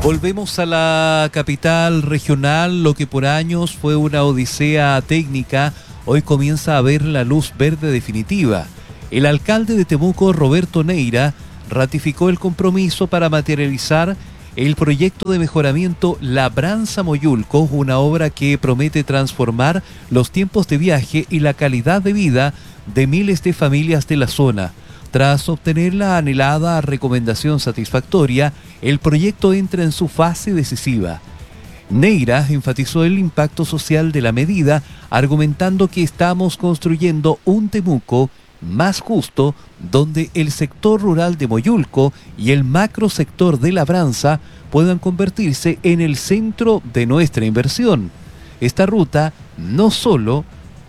Volvemos a la capital regional. Lo que por años fue una odisea técnica, hoy comienza a ver la luz verde definitiva. El alcalde de Temuco, Roberto Neira, ratificó el compromiso para materializar el proyecto de mejoramiento Labranza-Moyulco, una obra que promete transformar los tiempos de viaje y la calidad de vida de miles de familias de la zona. Tras obtener la anhelada recomendación satisfactoria, el proyecto entra en su fase decisiva. Neira enfatizó el impacto social de la medida, argumentando que estamos construyendo un Temuco más justo, donde el sector rural de Moyulco y el macrosector de Labranza puedan convertirse en el centro de nuestra inversión. Esta ruta no solo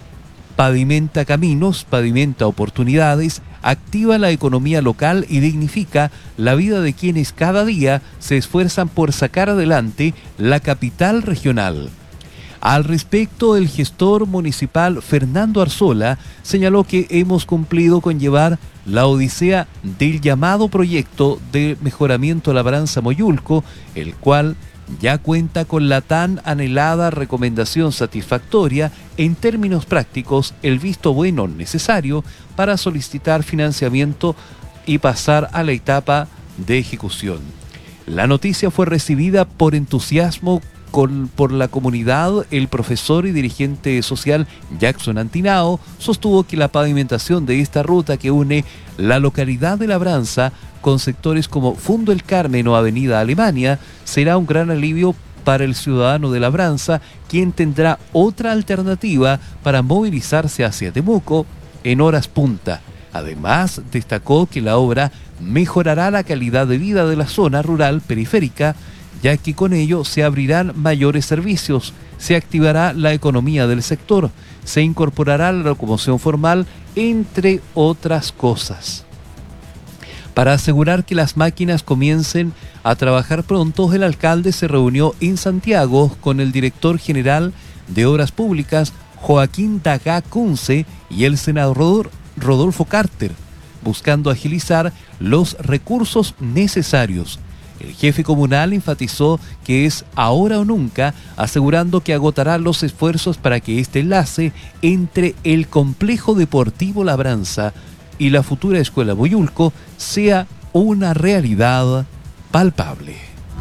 pavimenta caminos, pavimenta oportunidades, activa la economía local y dignifica la vida de quienes cada día se esfuerzan por sacar adelante la capital regional. Al respecto, el gestor municipal Fernando Arzola señaló que hemos cumplido con llevar la odisea del llamado proyecto de mejoramiento Labranza-Moyulco, el cual ya cuenta con la tan anhelada recomendación satisfactoria, en términos prácticos, el visto bueno necesario para solicitar financiamiento y pasar a la etapa de ejecución. La noticia fue recibida por entusiasmo por la comunidad. El profesor y dirigente social Jackson Antinao sostuvo que la pavimentación de esta ruta que une la localidad de Labranza con sectores como Fundo El Carmen o Avenida Alemania será un gran alivio para el ciudadano de Labranza, quien tendrá otra alternativa para movilizarse hacia Temuco en horas punta. Además, destacó que la obra mejorará la calidad de vida de la zona rural periférica, ya que con ello se abrirán mayores servicios, se activará la economía del sector, se incorporará la locomoción formal, entre otras cosas. Para asegurar que las máquinas comiencen a trabajar pronto, el alcalde se reunió en Santiago con el director general de Obras Públicas, Joaquín Dagá Kunze, y el senador Rodolfo Carter, buscando agilizar los recursos necesarios. El jefe comunal enfatizó que es ahora o nunca, asegurando que agotará los esfuerzos para que este enlace entre el complejo deportivo Labranza y la futura escuela Moyulco sea una realidad palpable.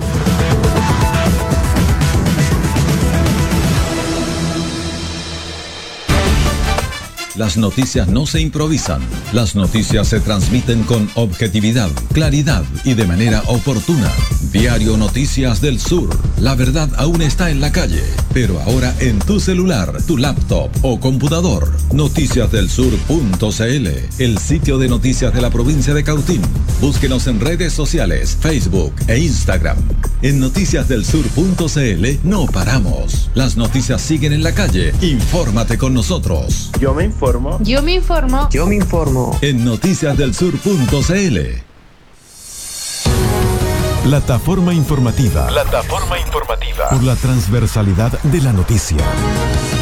Las noticias no se improvisan. Las noticias se transmiten con objetividad, claridad y de manera oportuna. Diario Noticias del Sur. La verdad aún está en la calle, pero ahora en tu celular, tu laptop o computador. Noticiasdelsur.cl, el sitio de noticias de la provincia de Cautín. Búsquenos en redes sociales, Facebook e Instagram. En noticiasdelsur.cl no paramos. Las noticias siguen en la calle. Infórmate con nosotros. Yo me informo. Yo me informo. Yo me informo. En noticiasdelsur.cl. Plataforma informativa. Plataforma informativa. Por la transversalidad de la noticia.